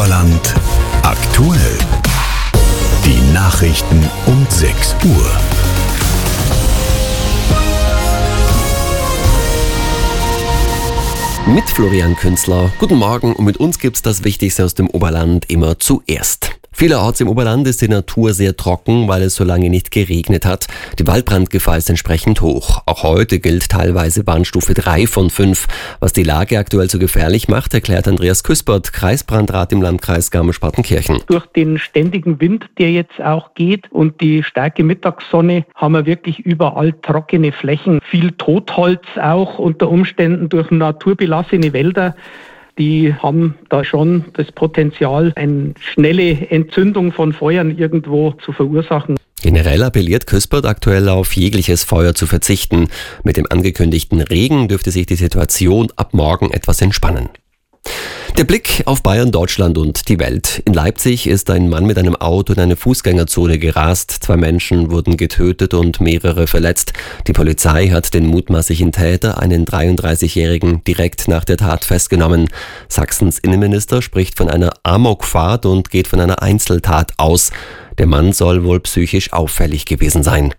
Oberland aktuell. Die Nachrichten um 6 Uhr. Mit Florian Künzler. Guten Morgen und mit uns gibt's das Wichtigste aus dem Oberland immer zuerst. Vielerorts im Oberland ist die Natur sehr trocken, weil es so lange nicht geregnet hat. Die Waldbrandgefahr ist entsprechend hoch. Auch heute gilt teilweise Warnstufe 3 von 5. Was die Lage aktuell so gefährlich macht, erklärt Andreas Küspert, Kreisbrandrat im Landkreis Garmisch-Partenkirchen. Durch den ständigen Wind, der jetzt auch geht, und die starke Mittagssonne haben wir wirklich überall trockene Flächen. Viel Totholz auch unter Umständen durch naturbelassene Wälder. Die haben da schon das Potenzial, eine schnelle Entzündung von Feuern irgendwo zu verursachen. Generell appelliert Küspert aktuell auf jegliches Feuer zu verzichten. Mit dem angekündigten Regen dürfte sich die Situation ab morgen etwas entspannen. Der Blick auf Bayern, Deutschland und die Welt. In Leipzig ist ein Mann mit einem Auto in eine Fußgängerzone gerast. 2 Menschen wurden getötet und mehrere verletzt. Die Polizei hat den mutmaßlichen Täter, einen 33-Jährigen, direkt nach der Tat festgenommen. Sachsens Innenminister spricht von einer Amokfahrt und geht von einer Einzeltat aus. Der Mann soll wohl psychisch auffällig gewesen sein.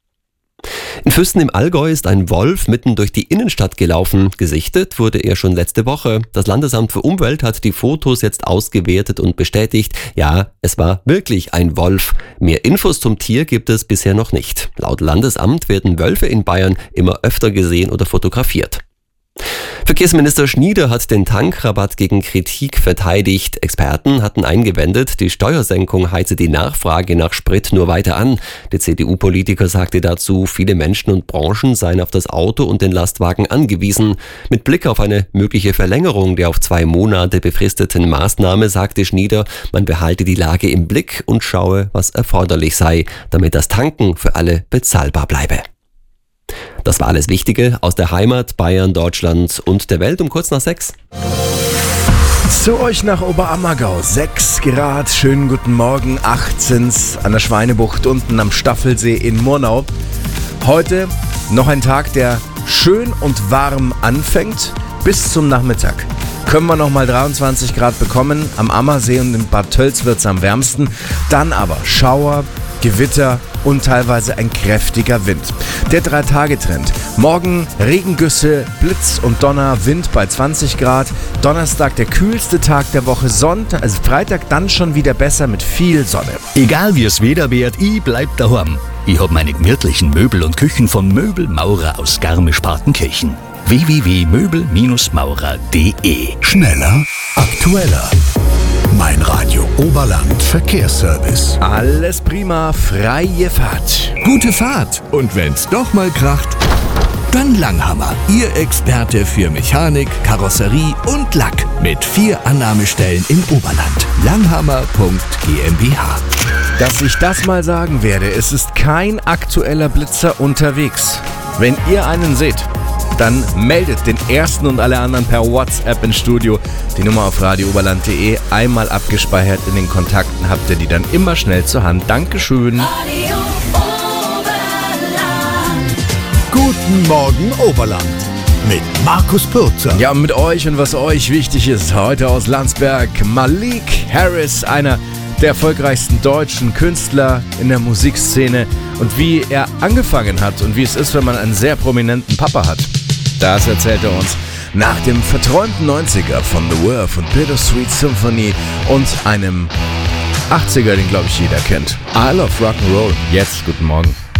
In Füssen im Allgäu ist ein Wolf mitten durch die Innenstadt gelaufen. Gesichtet wurde er schon letzte Woche. Das Landesamt für Umwelt hat die Fotos jetzt ausgewertet und bestätigt, ja, es war wirklich ein Wolf. Mehr Infos zum Tier gibt es bisher noch nicht. Laut Landesamt werden Wölfe in Bayern immer öfter gesehen oder fotografiert. Verkehrsminister Schnieder hat den Tankrabatt gegen Kritik verteidigt. Experten hatten eingewendet, die Steuersenkung heize die Nachfrage nach Sprit nur weiter an. Der CDU-Politiker sagte dazu, viele Menschen und Branchen seien auf das Auto und den Lastwagen angewiesen. Mit Blick auf eine mögliche Verlängerung der auf 2 Monate befristeten Maßnahme sagte Schnieder, man behalte die Lage im Blick und schaue, was erforderlich sei, damit das Tanken für alle bezahlbar bleibe. Das war alles Wichtige aus der Heimat, Bayern, Deutschland und der Welt um kurz nach 6. Zu euch nach Oberammergau. 6 Grad, schönen guten Morgen, 18 an der Schweinebucht unten am Staffelsee in Murnau. Heute noch ein Tag, der schön und warm anfängt bis zum Nachmittag. Können wir nochmal 23 Grad bekommen, am Ammersee und in Bad Tölz wird es am wärmsten. Dann aber Schauer, Gewitter und teilweise ein kräftiger Wind. Der 3-Tage-Trend. Morgen Regengüsse, Blitz und Donner, Wind bei 20 Grad. Donnerstag der kühlste Tag der Woche. Freitag dann schon wieder besser mit viel Sonne. Egal wie es Wetter wird, ich bleib daheim. Ich hab meine gemütlichen Möbel und Küchen von Möbelmaurer aus Garmisch-Partenkirchen. www.möbelmaurer.de. Schneller, aktueller. Mein Radio Oberland Verkehrsservice. Alles prima, freie Fahrt. Gute Fahrt. Und wenn's doch mal kracht, dann Langhammer. Ihr Experte für Mechanik, Karosserie und Lack. Mit 4 Annahmestellen im Oberland. Langhammer.gmbH. Dass ich das mal sagen werde, es ist kein aktueller Blitzer unterwegs. Wenn ihr einen seht, dann meldet den ersten und alle anderen per WhatsApp ins Studio. Die Nummer auf radiooberland.de, einmal abgespeichert in den Kontakten, habt ihr die dann immer schnell zur Hand. Dankeschön. Radio Oberland. Guten Morgen Oberland. Mit Markus Pürzer. Ja, und mit euch und was euch wichtig ist, heute aus Landsberg, Malik Harris, einer der erfolgreichsten deutschen Künstler in der Musikszene, und wie er angefangen hat und wie es ist, wenn man einen sehr prominenten Papa hat. Das erzählt er uns nach dem verträumten 90er von The Verve und Bittersweet Symphony und einem 80er, den glaube ich jeder kennt. I Love Rock'n'Roll. Jetzt, guten Morgen.